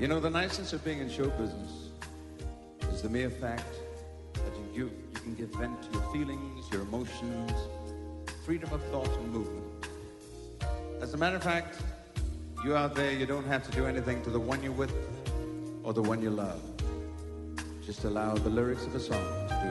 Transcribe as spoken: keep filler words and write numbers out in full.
You know, the niceness of being in show business is the mere fact that you, you, you can give vent to your feelings, your emotions, freedom of thought and movement. As a matter of fact, you out there, you don't have to do anything to the one you're with or the one you love. Just allow the lyrics of a song to do